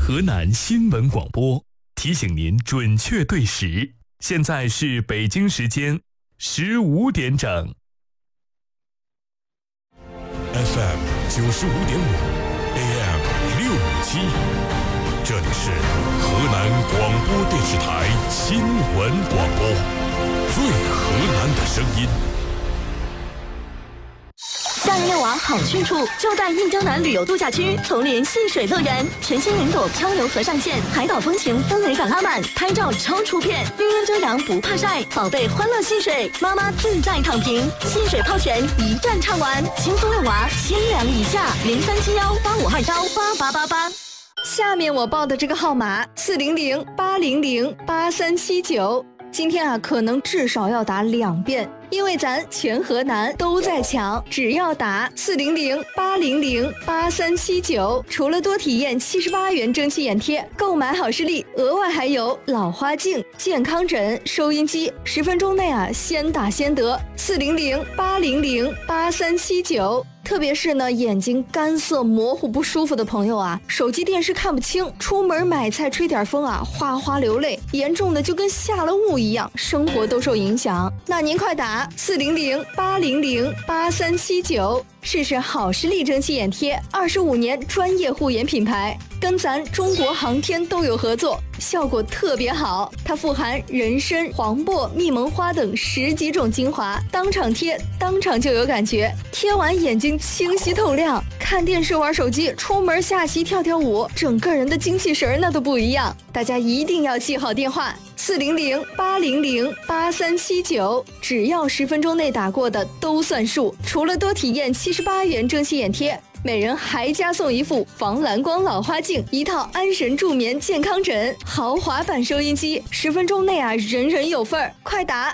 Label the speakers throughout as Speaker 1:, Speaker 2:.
Speaker 1: 河南新闻广播，提醒您准确对时。现在是北京时间15点整。
Speaker 2: FM 95.5 AM 657，这里是河南广播电视台新闻广播，最河南的声音。
Speaker 3: 夏日遛娃好去处就在印征南旅游度假区丛林戏水乐园，全新云朵漂流河上线，海岛风情氛围感拉满，拍照超出片，绿荫遮阳不怕晒，宝贝欢乐戏水，妈妈自在躺平，戏水泡泉一站畅玩，轻松遛娃千两以下，037185288888。下面我报的这个号码400-800-8379，今天可能至少要打2遍。因为咱全河南都在抢，只要打400-800-8379，除了多体验78元蒸汽眼贴，购买好视力，额外还有老花镜、健康枕、收音机，10分钟内先打先得。400-800-8379。特别是呢，眼睛干涩模糊不舒服的朋友手机电视看不清，出门买菜吹点风哗哗流泪，严重的就跟下了雾一样，生活都受影响。那您快打400-800-8379，试试好视力蒸汽眼贴，25年专业护眼品牌，跟咱中国航天都有合作，效果特别好。它富含人参、黄柏、蜜蒙花等10几种精华，当场贴当场就有感觉，贴完眼睛清晰透亮，看电视玩手机，出门下棋跳跳舞，整个人的精气神那都不一样。大家一定要记好电话400-800-8379，只要10分钟内打过的都算数。除了多体验78元蒸汽眼贴，每人还加送一副防蓝光老花镜，一套安神助眠健康枕，豪华版收音机，10分钟内人人有份儿。快打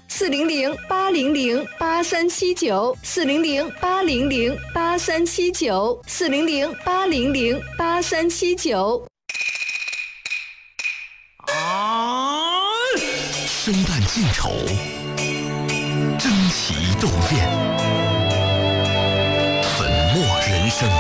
Speaker 3: 400-800-8379 400-800-8379 400-800-8379。
Speaker 2: 生旦净丑，争奇斗艳，粉墨人生。